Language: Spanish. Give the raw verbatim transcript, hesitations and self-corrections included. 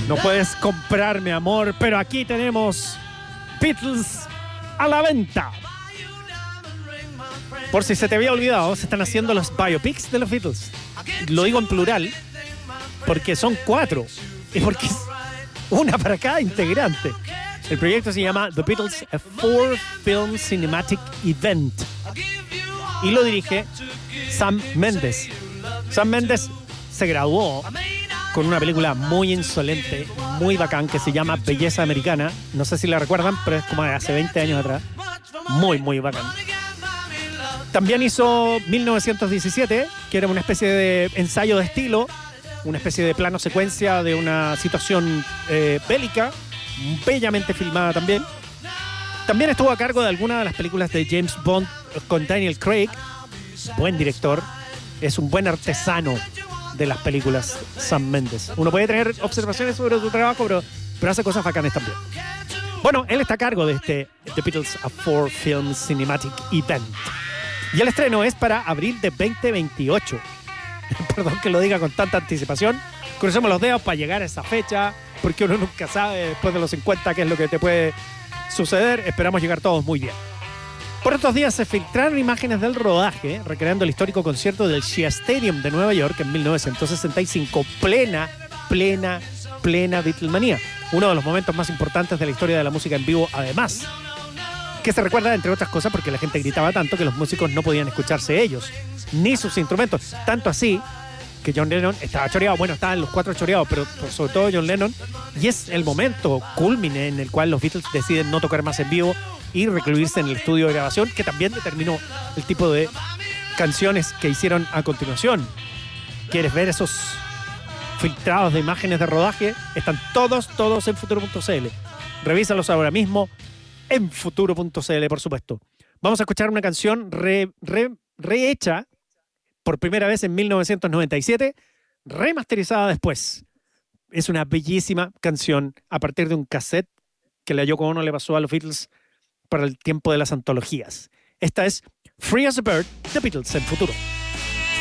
No puedes comprarme amor, pero aquí tenemos Beatles a la venta. Por si se te había olvidado, se están haciendo los biopics de los Beatles. Lo digo en plural porque son cuatro y porque es una para cada integrante. El proyecto se llama The Beatles, a Four Film Cinematic Event, y lo dirige Sam Mendes. Sam Mendes se graduó con una película muy insolente, muy bacán, que se llama Belleza Americana. No sé si la recuerdan, pero es como de hace veinte años atrás. Muy, muy bacán. También hizo mil novecientos diecisiete, que era una especie de ensayo de estilo, una especie de plano secuencia de una situación eh, bélica, bellamente filmada también. También estuvo a cargo de algunas de las películas de James Bond con Daniel Craig. Buen director, es un buen artesano de las películas, Sam Mendes. Uno puede tener observaciones sobre su trabajo, pero, pero hace cosas bacanas también. Bueno, él está a cargo de este The Beatles, a Four Film Cinematic Event. Y el estreno es para abril de veinte veintiocho. Perdón que lo diga con tanta anticipación. Crucemos los dedos para llegar a esa fecha, porque uno nunca sabe después de los cincuenta qué es lo que te puede suceder. Esperamos llegar todos muy bien. Por estos días se filtraron imágenes del rodaje, recreando el histórico concierto del Shea Stadium de Nueva York en mil novecientos sesenta y cinco. Plena, plena, plena Beatlemanía. Uno de los momentos más importantes de la historia de la música en vivo, además. Que se recuerda, entre otras cosas, porque la gente gritaba tanto que los músicos no podían escucharse ellos, ni sus instrumentos. Tanto así que John Lennon estaba choreado. Bueno, estaban los cuatro choreados, pero sobre todo John Lennon. Y es el momento culmine en el cual los Beatles deciden no tocar más en vivo y recluirse en el estudio de grabación, que también determinó el tipo de canciones que hicieron a continuación. ¿Quieres ver esos filtrados de imágenes de rodaje? Están todos, todos en futuro punto c l. Revísalos ahora mismo en futuro punto c l, por supuesto. Vamos a escuchar una canción re, re, rehecha por primera vez en mil novecientos noventa y siete, remasterizada después. Es una bellísima canción a partir de un cassette que la Yoko Ono le pasó a los Beatles para el tiempo de las antologías. Esta es Free as a Bird, The Beatles en futuro.